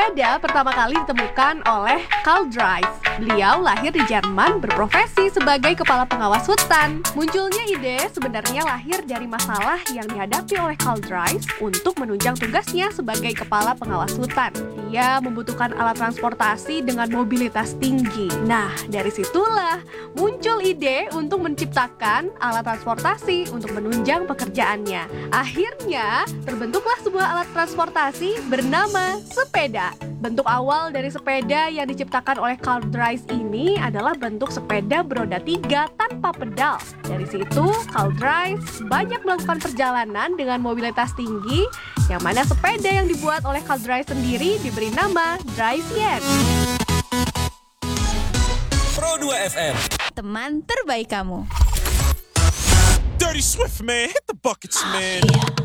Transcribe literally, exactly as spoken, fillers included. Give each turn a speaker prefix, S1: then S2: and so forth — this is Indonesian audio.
S1: Sepeda pertama kali ditemukan oleh Carl Dries. Beliau lahir di Jerman, berprofesi sebagai kepala pengawas hutan. Munculnya ide sebenarnya lahir dari masalah yang dihadapi oleh Carl Dries untuk menunjang tugasnya sebagai kepala pengawas hutan. Dia membutuhkan alat transportasi dengan mobilitas tinggi. Nah, dari situlah muncul ide untuk menciptakan alat transportasi untuk menunjang pekerjaannya. Akhirnya, terbentuklah sebuah alat transportasi bernama sepeda. Bentuk awal dari sepeda yang diciptakan oleh Carl Dries ini adalah bentuk sepeda beroda tiga tanpa pedal. Dari situ, Carl Dries banyak melakukan perjalanan dengan mobilitas tinggi, yang mana sepeda yang dibuat oleh Carl Dries sendiri diberi nama Driesyen.
S2: Pro dua F M,
S3: teman terbaik kamu.
S4: Dirty Swift, man. Hit the buckets, man.